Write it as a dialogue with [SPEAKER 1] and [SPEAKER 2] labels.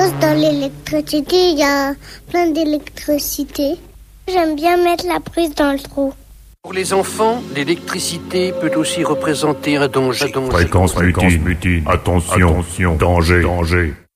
[SPEAKER 1] chose dans l'électricité, il y a plein d'électricité. J'aime bien mettre la prise dans le trou.
[SPEAKER 2] Pour les enfants, l'électricité peut aussi représenter un danger.
[SPEAKER 3] Fréquence mutine. Attention, danger.